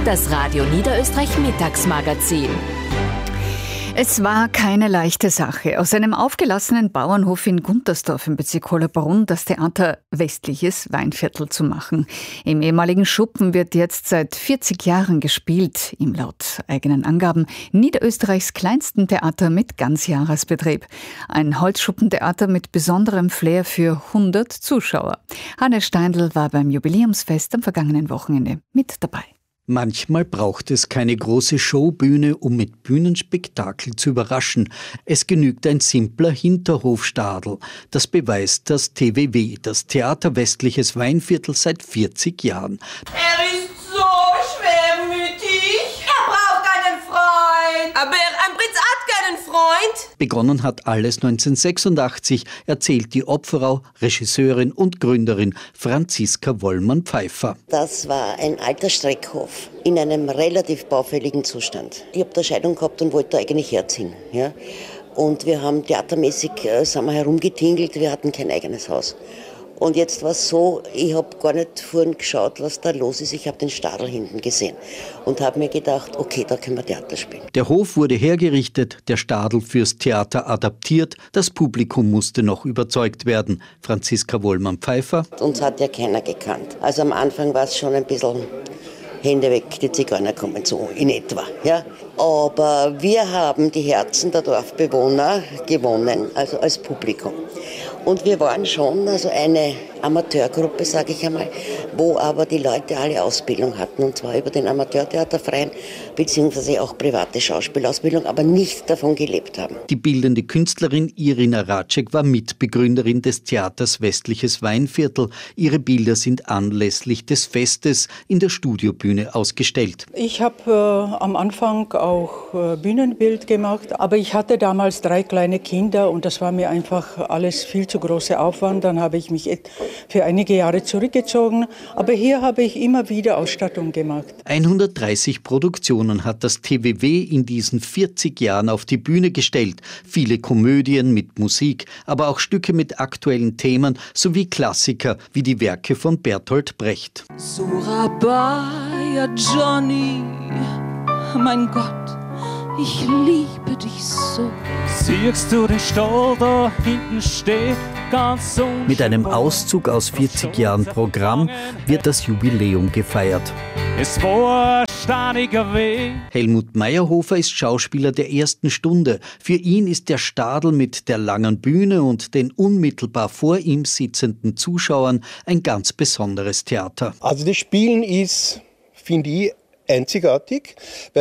Das Radio Niederösterreich Mittagsmagazin. Es war keine leichte Sache, aus einem aufgelassenen Bauernhof in Guntersdorf im Bezirk Hollabrunn das Theater Westliches Weinviertel zu machen. Im ehemaligen Schuppen wird jetzt seit 40 Jahren gespielt, im laut eigenen Angaben Niederösterreichs kleinsten Theater mit Ganzjahresbetrieb. Ein Holzschuppentheater mit besonderem Flair für 100 Zuschauer. Hannes Steindl war beim Jubiläumsfest am vergangenen Wochenende mit dabei. Manchmal braucht es keine große Showbühne, um mit Bühnenspektakel zu überraschen. Es genügt ein simpler Hinterhofstadel. Das beweist das TWW, das Theater Westliches Weinviertel, seit 40 Jahren. Er ist so schwermütig. Er braucht einen Freund. Aber ein Prinz hat keinen Freund. Begonnen hat alles 1986, erzählt die Opferau, Regisseurin und Gründerin Franziska Wollmann-Pfeiffer. Das war ein alter Streckhof in einem relativ baufälligen Zustand. Ich habe da Scheidung gehabt und wollte da eigentlich herziehen. Ja? Und wir haben theatermäßig sind wir herumgetingelt, wir hatten kein eigenes Haus. Und jetzt war es so, ich habe gar nicht vorhin geschaut, was da los ist. Ich habe den Stadel hinten gesehen und habe mir gedacht, okay, da können wir Theater spielen. Der Hof wurde hergerichtet, der Stadel fürs Theater adaptiert. Das Publikum musste noch überzeugt werden. Franziska Wollmann-Pfeiffer. Uns hat ja keiner gekannt. Also am Anfang war es schon ein bisschen Hände weg, die Zigeuner kommen so in etwa. Ja? Aber wir haben die Herzen der Dorfbewohner gewonnen, also als Publikum. Und wir waren schon also eine Amateurgruppe, sage ich einmal, wo aber die Leute alle Ausbildung hatten, und zwar über den Amateurtheaterverein beziehungsweise auch private Schauspielausbildung, aber nicht davon gelebt haben. Die bildende Künstlerin Irina Racek war Mitbegründerin des Theaters Westliches Weinviertel. Ihre Bilder sind anlässlich des Festes in der Studiobühne ausgestellt. Ich habe am Anfang auch Bühnenbild gemacht, aber ich hatte damals 3 kleine Kinder und das war mir einfach alles viel zu großer Aufwand. Dann habe ich mich für einige Jahre zurückgezogen, aber hier habe ich immer wieder Ausstattung gemacht. 130 Produktionen hat das TWW in diesen 40 Jahren auf die Bühne gestellt. Viele Komödien mit Musik, aber auch Stücke mit aktuellen Themen sowie Klassiker wie die Werke von Bertolt Brecht. Surabaya, Johnny, mein Gott, ich liebe dich so. Siehst du den Stall da hinten steht, ganz so. Mit einem Auszug aus 40 Jahren Programm wird das Jubiläum gefeiert. Es war ein steiniger Weg. Helmut Meyerhofer ist Schauspieler der ersten Stunde. Für ihn ist der Stadel mit der langen Bühne und den unmittelbar vor ihm sitzenden Zuschauern ein ganz besonderes Theater. Also das Spielen ist, finde ich, einzigartig, weil